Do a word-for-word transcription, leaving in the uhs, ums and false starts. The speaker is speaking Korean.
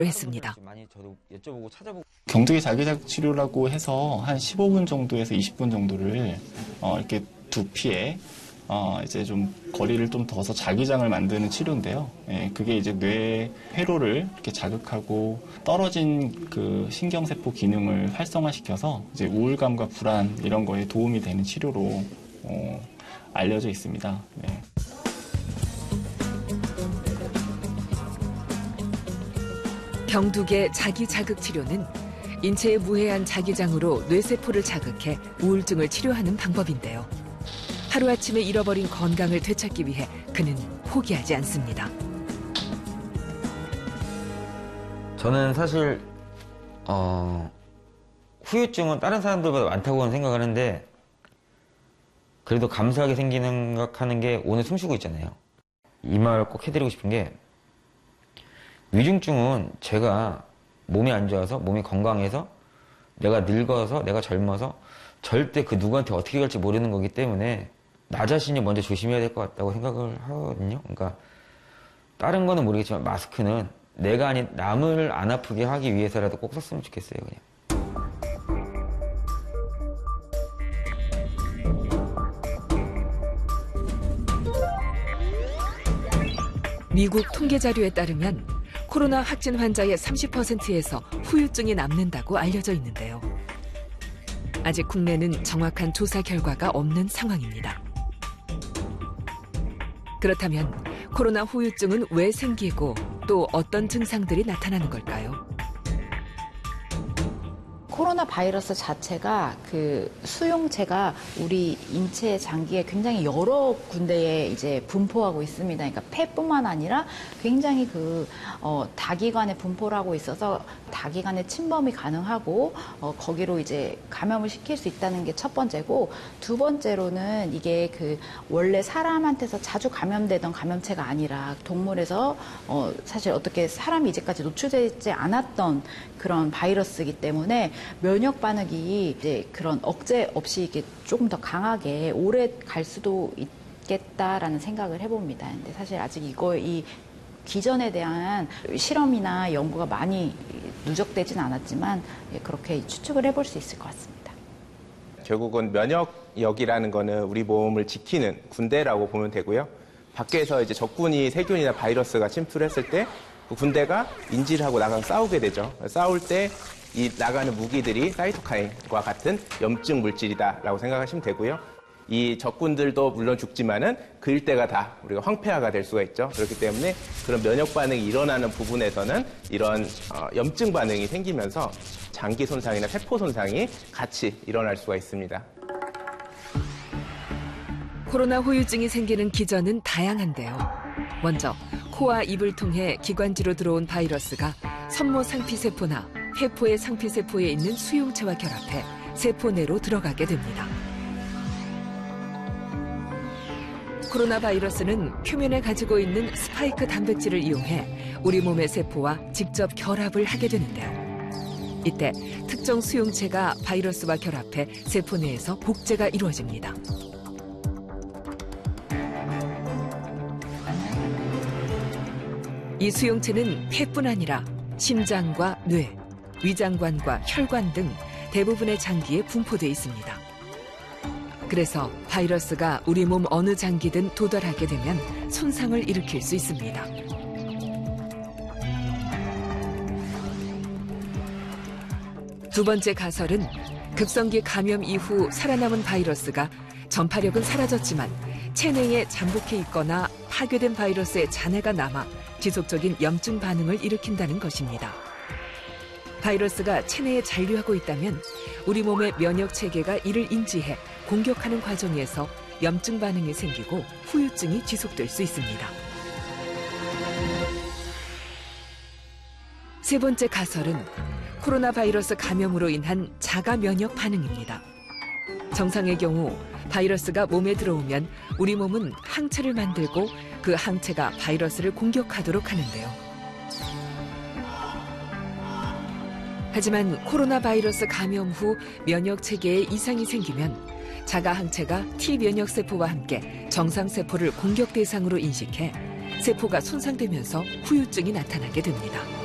했습니다. 많이 저도 여쭤보고 찾아보고 경두기 자기자극 치료라고 해서 한 십오 분 정도에서 이십 분 정도를 어, 이렇게 두피에 어, 이제 좀 거리를 좀 둬서 자기장을 만드는 치료인데요. 예, 그게 이제 뇌 회로를 이렇게 자극하고 떨어진 그 신경세포 기능을 활성화시켜서 이제 우울감과 불안 이런 거에 도움이 되는 치료로 어, 알려져 있습니다. 네. 경두계 자기자극 치료는 인체의 무해한 자기장으로 뇌세포를 자극해 우울증을 치료하는 방법인데요. 하루아침에 잃어버린 건강을 되찾기 위해 그는 포기하지 않습니다. 저는 사실 어, 후유증은 다른 사람들보다 많다고는 생각하는데 그래도 감사하게 생기는 생각하는 게 오늘 숨쉬고 있잖아요. 이 말 꼭 해드리고 싶은 게 위중증은 제가 몸이 안 좋아서 몸이 건강해서 내가 늙어서 내가 젊어서 절대 그 누구한테 어떻게 갈지 모르는 거기 때문에 나 자신이 먼저 조심해야 될 것 같다고 생각을 하거든요. 그러니까 다른 거는 모르겠지만 마스크는 내가 아닌 남을 안 아프게 하기 위해서라도 꼭 썼으면 좋겠어요. 그냥. 미국 통계 자료에 따르면 코로나 확진 환자의 삼십 퍼센트에서 후유증이 남는다고 알려져 있는데요. 아직 국내는 정확한 조사 결과가 없는 상황입니다. 그렇다면 코로나 후유증은 왜 생기고 또 어떤 증상들이 나타나는 걸까요? 코로나 바이러스 자체가 그 수용체가 우리 인체 장기에 굉장히 여러 군데에 이제 분포하고 있습니다. 그러니까 폐뿐만 아니라 굉장히 그 어, 다기관에 분포를 하고 있어서 다기관에 침범이 가능하고 어, 거기로 이제 감염을 시킬 수 있다는 게 첫 번째고, 두 번째로는 이게 그 원래 사람한테서 자주 감염되던 감염체가 아니라 동물에서 어, 사실 어떻게 사람이 이제까지 노출되지 않았던 그런 바이러스이기 때문에 면역 반응이 이제 그런 억제 없이 이게 조금 더 강하게 오래 갈 수도 있겠다라는 생각을 해봅니다. 근데 사실 아직 이거 이 기전에 대한 실험이나 연구가 많이 누적되진 않았지만 그렇게 추측을 해볼 수 있을 것 같습니다. 결국은 면역력이라는 거는 우리 몸을 지키는 군대라고 보면 되고요. 밖에서 이제 적군이 세균이나 바이러스가 침투를 했을 때 그 군대가 인지를 하고 나가서 싸우게 되죠. 싸울 때 이 나가는 무기들이 사이토카인과 같은 염증 물질이다라고 생각하시면 되고요. 이 적군들도 물론 죽지만은 그 일대가 다 우리가 황폐화가 될 수가 있죠. 그렇기 때문에 그런 면역 반응이 일어나는 부분에서는 이런 어, 염증 반응이 생기면서 장기 손상이나 세포 손상이 같이 일어날 수가 있습니다. 코로나 후유증이 생기는 기전은 다양한데요. 먼저 코와 입을 통해 기관지로 들어온 바이러스가 선모 상피세포나 회포의 상피세포에 있는 수용체와 결합해 세포 내로 들어가게 됩니다. 코로나 바이러스는 표면에 가지고 있는 스파이크 단백질을 이용해 우리 몸의 세포와 직접 결합을 하게 되는데요. 이때 특정 수용체가 바이러스와 결합해 세포 내에서 복제가 이루어집니다. 이 수용체는 폐뿐 아니라 심장과 뇌, 위장관과 혈관 등 대부분의 장기에 분포돼 있습니다. 그래서 바이러스가 우리 몸 어느 장기든 도달하게 되면 손상을 일으킬 수 있습니다. 두 번째 가설은 급성기 감염 이후 살아남은 바이러스가 전파력은 사라졌지만 체내에 잠복해 있거나 파괴된 바이러스의 잔해가 남아 지속적인 염증 반응을 일으킨다는 것입니다. 바이러스가 체내에 잔류하고 있다면 우리 몸의 면역 체계가 이를 인지해 공격하는 과정에서 염증 반응이 생기고 후유증이 지속될 수 있습니다. 세 번째 가설은 코로나 바이러스 감염으로 인한 자가 면역 반응입니다. 정상의 경우 바이러스가 몸에 들어오면 우리 몸은 항체를 만들고 그 항체가 바이러스를 공격하도록 하는데요. 하지만 코로나 바이러스 감염 후 면역 체계에 이상이 생기면 자가 항체가 T 면역세포와 함께 정상세포를 공격 대상으로 인식해 세포가 손상되면서 후유증이 나타나게 됩니다.